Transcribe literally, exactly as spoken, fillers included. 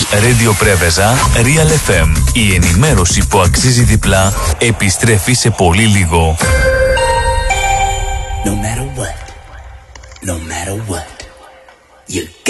Radio Πρέβεζα, Real εφ εμ. Η ενημέρωση που αξίζει διπλά επιστρέφει σε πολύ λίγο. No matter what, no matter what, you